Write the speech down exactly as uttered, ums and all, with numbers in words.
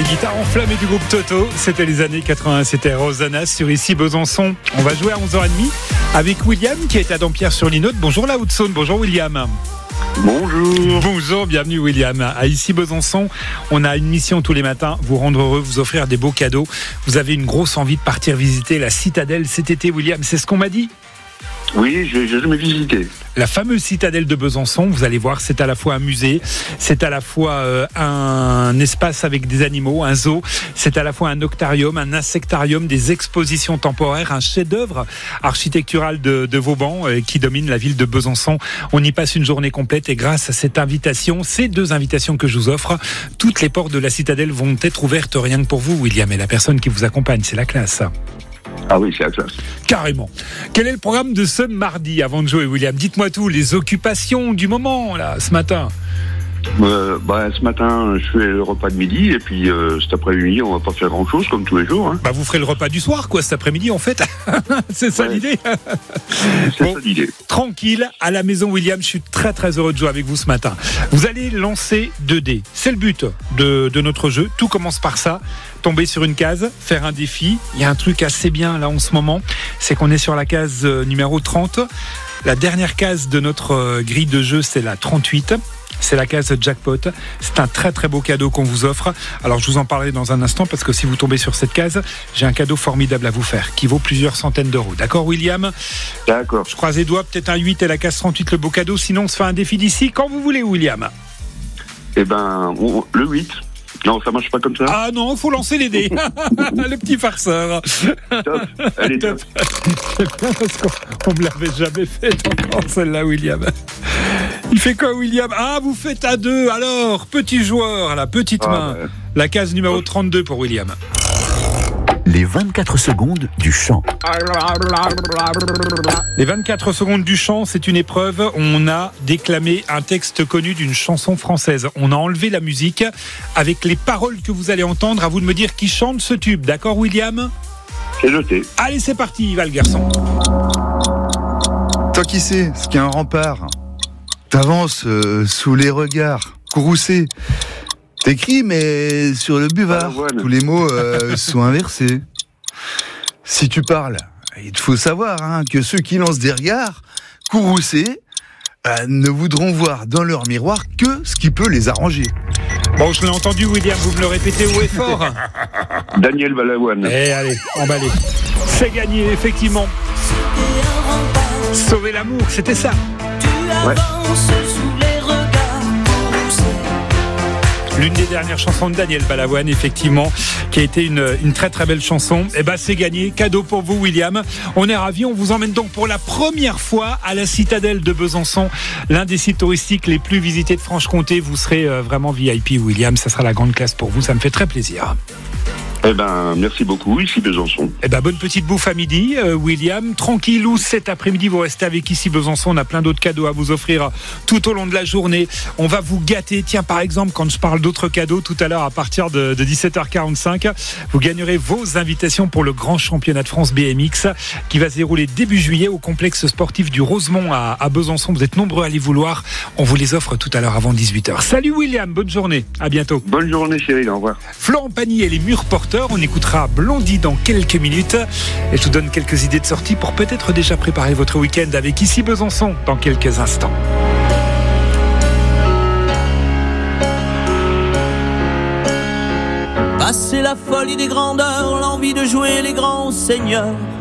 guitares enflammées du groupe Toto, c'était les années quatre-vingts, c'était Rosanna sur Ici Besançon. On va jouer à onze heures trente avec William qui est à Dampierre-sur-Linaude. Bonjour la Haute-Saône, bonjour William. Bonjour. Bonjour, bienvenue William. À Ici Besançon, on a une mission tous les matins, vous rendre heureux, vous offrir des beaux cadeaux. Vous avez une grosse envie de partir visiter la citadelle cet été, William, c'est ce qu'on m'a dit ? Oui, je n'ai jamais visité. La fameuse citadelle de Besançon, vous allez voir, c'est à la fois un musée, c'est à la fois euh, un espace avec des animaux, un zoo, c'est à la fois un octarium, un insectarium, des expositions temporaires, un chef-d'œuvre architectural de, de Vauban euh, qui domine la ville de Besançon. On y passe une journée complète et grâce à cette invitation, ces deux invitations que je vous offre, toutes les portes de la citadelle vont être ouvertes rien que pour vous, William, et la personne qui vous accompagne, c'est la classe. Ah oui, c'est la classe. Carrément. Quel est le programme de ce mardi avant de jouer, William ? Dites-moi tout, les occupations du moment, là, ce matin. Euh, bah, ce matin, je fais le repas de midi et puis euh, cet après-midi, on va pas faire grand-chose comme tous les jours. Hein. Bah, vous ferez le repas du soir, quoi, cet après-midi, en fait. C'est ça ouais. l'idée. C'est bon, ça l'idée. Tranquille, à la maison, William, je suis très très heureux de jouer avec vous ce matin. Vous allez lancer deux dés. C'est le but de, de notre jeu. Tout commence par ça. Tomber sur une case, faire un défi. Il y a un truc assez bien là en ce moment, c'est qu'on est sur la case numéro trente. La dernière case de notre grille de jeu, c'est la trente-huit. C'est la case jackpot. C'est un très très beau cadeau qu'on vous offre. Alors je vous en parlerai dans un instant parce que si vous tombez sur cette case, j'ai un cadeau formidable à vous faire qui vaut plusieurs centaines d'euros. D'accord William ? D'accord. Je croise les doigts, peut-être un huit et la case trente-huit le beau cadeau. Sinon on se fait un défi d'ici quand vous voulez William. Eh ben, on, le huit. Non, ça marche pas comme ça. Ah non, il faut lancer les dés. Le petit farceur. Top. Allez, top. C'est bien parce qu'on ne me l'avait jamais fait encore, celle-là, William. Il fait quoi, William ? Ah, vous faites à deux. Alors, petit joueur, à la petite ah, main. Ouais. La case numéro trente-deux pour William. Les vingt-quatre secondes du chant. Les vingt-quatre secondes du chant, c'est une épreuve. On a déclamé un texte connu d'une chanson française. On a enlevé la musique avec les paroles que vous allez entendre. À vous de me dire qui chante ce tube. D'accord, William ? C'est noté. Allez, c'est parti, va le garçon. Toi qui sais ce qu'est un rempart, t'avances euh, sous les regards, courroucés. T'écris, mais sur le buvard, tous les mots euh, sont inversés. Si tu parles, il te faut savoir hein, que ceux qui lancent des regards courroucés euh, ne voudront voir dans leur miroir que ce qui peut les arranger. Bon, je l'ai entendu, William, vous me le répétez haut et fort. Daniel Balavoine. Eh, allez, emballé. C'est gagné, effectivement. Sauver l'amour, c'était ça. Ouais. L'une des dernières chansons de Daniel Balavoine, effectivement, qui a été une, une très très belle chanson. Eh ben, c'est gagné. Cadeau pour vous, William. On est ravis. On vous emmène donc pour la première fois à la citadelle de Besançon, l'un des sites touristiques les plus visités de Franche-Comté. Vous serez vraiment V I P, William. Ça sera la grande classe pour vous. Ça me fait très plaisir. Eh ben, merci beaucoup, Ici Besançon. Eh ben, bonne petite bouffe à midi, euh, William. Tranquillou, cet après-midi, vous restez avec Ici Besançon. On a plein d'autres cadeaux à vous offrir tout au long de la journée. On va vous gâter. Tiens, par exemple, quand je parle d'autres cadeaux, tout à l'heure, à partir de, de dix-sept heures quarante-cinq, vous gagnerez vos invitations pour le grand championnat de France B M X qui va se dérouler début juillet au complexe sportif du Rosemont à, à Besançon. Vous êtes nombreux à les vouloir. On vous les offre tout à l'heure avant dix-huit heures. Salut, William. Bonne journée. À bientôt. Bonne journée, Cyril. Au revoir. Florent Pagny et les murs porteurs. On écoutera Blondie dans quelques minutes et je vous donne quelques idées de sortie pour peut-être déjà préparer votre week-end avec Ici Besançon dans quelques instants. Passer la folie des grandeurs, l'envie de jouer les grands seigneurs,